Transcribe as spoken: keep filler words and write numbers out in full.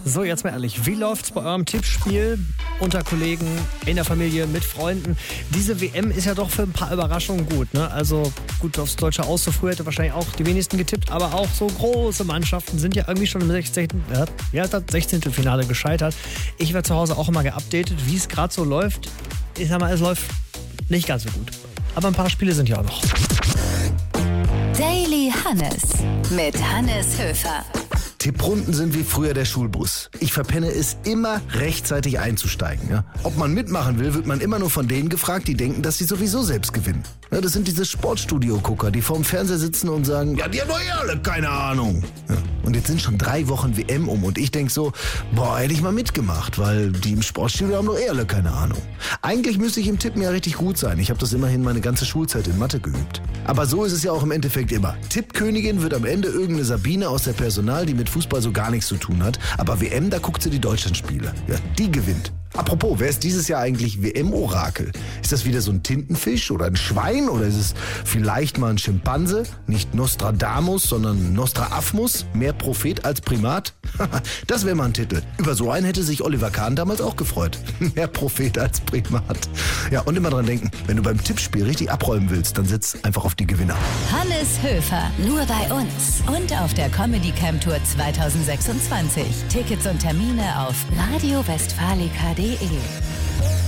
So, jetzt mal ehrlich, wie läuft's bei eurem Tippspiel unter Kollegen, in der Familie, mit Freunden? Diese W M ist ja doch für ein paar Überraschungen gut, ne? Also gut, aufs Deutsche Aus so früh hätte wahrscheinlich auch die wenigsten getippt, aber auch so große Mannschaften sind ja irgendwie schon im sechzehnten. Ja, ja, das sechzehnten. Finale gescheitert. Ich werde zu Hause auch immer geupdatet, wie es gerade so läuft. Ich sag mal, es läuft nicht ganz so gut. Aber ein paar Spiele sind ja auch noch. Daily Hannes mit Hannes Höfer. Tipprunden sind wie früher der Schulbus. Ich verpenne es immer, rechtzeitig einzusteigen. Ja? Ob man mitmachen will, wird man immer nur von denen gefragt, die denken, dass sie sowieso selbst gewinnen. Ja, das sind diese Sportstudio-Gucker, die vorm Fernseher sitzen und sagen, ja, die haben doch eh alle keine Ahnung. Ja. Und jetzt sind schon drei Wochen W M um und ich denk so, boah, hätte ich mal mitgemacht, weil die im Sportstudio haben doch eh alle keine Ahnung. Eigentlich müsste ich im Tippen ja richtig gut sein. Ich habe das immerhin meine ganze Schulzeit in Mathe geübt. Aber so ist es ja auch im Endeffekt immer. Tippkönigin wird am Ende irgendeine Sabine aus der Personal, die mit Fußball so gar nichts zu tun hat. Aber W M, da guckt sie die Deutschlandspiele. Ja, die gewinnt. Apropos, wer ist dieses Jahr eigentlich W M-Orakel? Ist das wieder so ein Tintenfisch oder ein Schwein oder ist es vielleicht mal ein Schimpanse? Nicht Nostradamus, sondern Nostrafmus? Mehr Prophet als Primat? Das wäre mal ein Titel. Über so einen hätte sich Oliver Kahn damals auch gefreut. Mehr Prophet als Primat. Ja, und immer dran denken, wenn du beim Tippspiel richtig abräumen willst, dann setz einfach auf die Gewinner. Hannes Höfer, nur bei uns und auf der Comedy Camp Tour zwanzig sechsundzwanzig. Tickets und Termine auf radio westfalica punkt de.